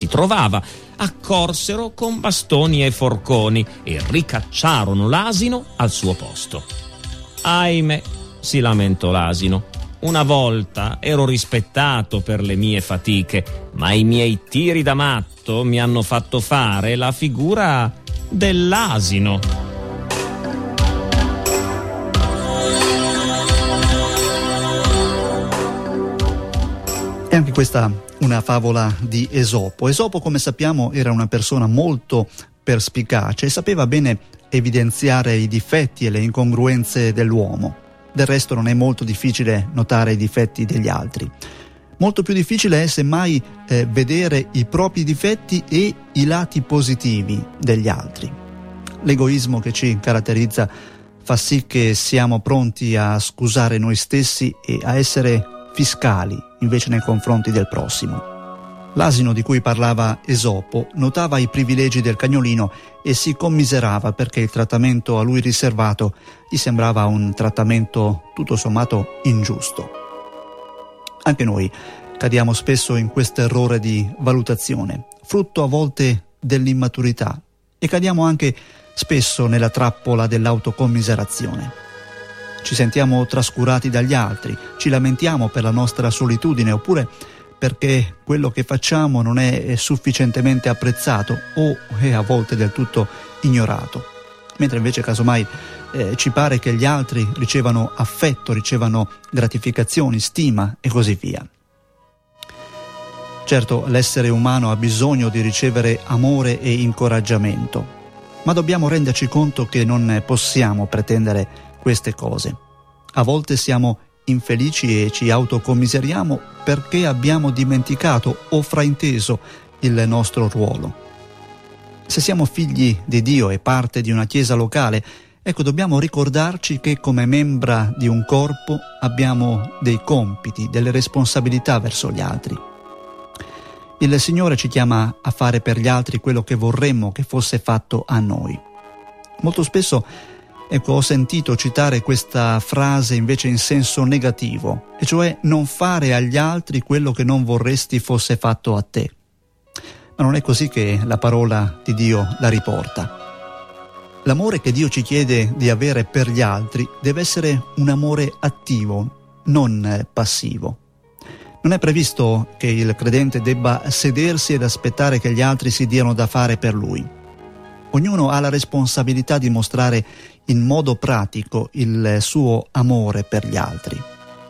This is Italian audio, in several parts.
trovava, accorsero con bastoni e forconi e ricacciarono l'asino al suo posto. Ahimè, si lamentò l'asino. Una volta ero rispettato per le mie fatiche, ma i miei tiri da matto mi hanno fatto fare la figura dell'asino. E anche questa una favola di Esopo. Esopo, come sappiamo, era una persona molto perspicace e sapeva bene evidenziare i difetti e le incongruenze dell'uomo. Del resto non è molto difficile notare i difetti degli altri. Molto più difficile è semmai vedere i propri difetti e i lati positivi degli altri. L'egoismo che ci caratterizza fa sì che siamo pronti a scusare noi stessi e a essere fiscali invece nei confronti del prossimo. L'asino di cui parlava Esopo notava i privilegi del cagnolino e si commiserava perché il trattamento a lui riservato gli sembrava un trattamento tutto sommato ingiusto. Anche noi cadiamo spesso in questo errore di valutazione, frutto a volte dell'immaturità, e cadiamo anche spesso nella trappola dell'autocommiserazione. Ci sentiamo trascurati dagli altri, ci lamentiamo per la nostra solitudine oppure perché quello che facciamo non è sufficientemente apprezzato o è a volte del tutto ignorato, mentre invece casomai ci pare che gli altri ricevano affetto, ricevano gratificazioni, stima e così via. Certo, l'essere umano ha bisogno di ricevere amore e incoraggiamento, ma dobbiamo renderci conto che non possiamo pretendere queste cose. A volte siamo infelici e ci autocommiseriamo perché abbiamo dimenticato o frainteso il nostro ruolo. Se siamo figli di Dio e parte di una chiesa locale, ecco, dobbiamo ricordarci che come membra di un corpo abbiamo dei compiti, delle responsabilità verso gli altri. Il Signore ci chiama a fare per gli altri quello che vorremmo che fosse fatto a noi. Molto spesso ho sentito citare questa frase invece in senso negativo, e cioè non fare agli altri quello che non vorresti fosse fatto a te. Ma non è così che la parola di Dio la riporta. L'amore che Dio ci chiede di avere per gli altri deve essere un amore attivo, non passivo. Non è previsto che il credente debba sedersi ed aspettare che gli altri si diano da fare per lui. Ognuno ha la responsabilità di mostrare in modo pratico il suo amore per gli altri.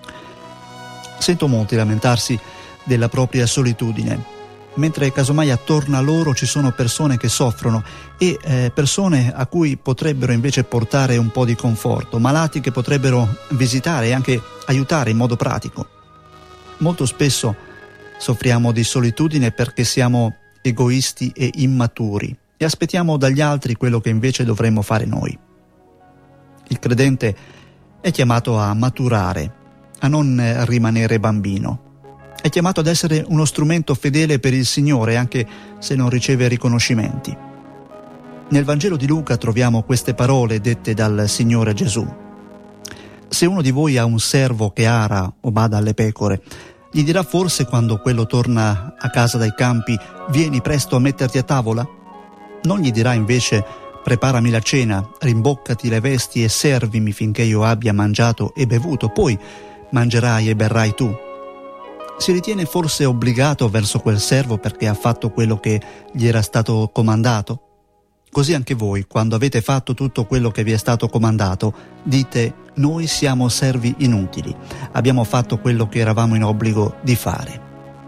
Sento molti lamentarsi della propria solitudine, mentre casomai attorno a loro ci sono persone che soffrono e persone a cui potrebbero invece portare un po' di conforto, malati che potrebbero visitare e anche aiutare in modo pratico. Molto spesso soffriamo di solitudine perché siamo egoisti e immaturi e aspettiamo dagli altri quello che invece dovremmo fare noi. Il credente è chiamato a maturare, a non rimanere bambino. È chiamato ad essere uno strumento fedele per il Signore, anche se non riceve riconoscimenti. Nel Vangelo di Luca troviamo queste parole dette dal Signore Gesù. Se uno di voi ha un servo che ara o bada alle pecore, gli dirà forse quando quello torna a casa dai campi: vieni presto a metterti a tavola? Non gli dirà invece: preparami la cena, rimboccati le vesti e servimi finché io abbia mangiato e bevuto, poi mangerai e berrai tu. Si ritiene forse obbligato verso quel servo perché ha fatto quello che gli era stato comandato? Così anche voi, quando avete fatto tutto quello che vi è stato comandato, dite: noi siamo servi inutili, abbiamo fatto quello che eravamo in obbligo di fare.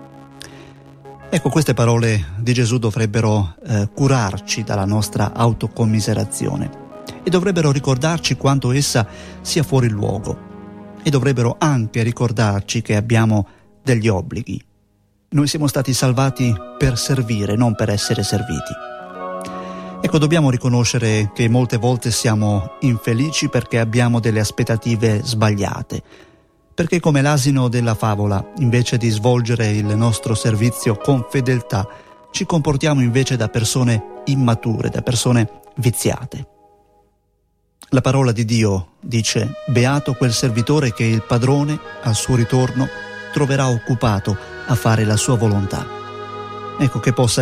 Ecco, queste parole di Gesù dovrebbero curarci dalla nostra autocommiserazione e dovrebbero ricordarci quanto essa sia fuori luogo, e dovrebbero anche ricordarci che abbiamo degli obblighi. Noi siamo stati salvati per servire, non per essere serviti. Ecco, dobbiamo riconoscere che molte volte siamo infelici perché abbiamo delle aspettative sbagliate, perché come l'asino della favola, invece di svolgere il nostro servizio con fedeltà, ci comportiamo invece da persone immature, da persone viziate. La parola di Dio dice: beato quel servitore che il padrone, al suo ritorno, troverà occupato a fare la sua volontà. Ecco, che possa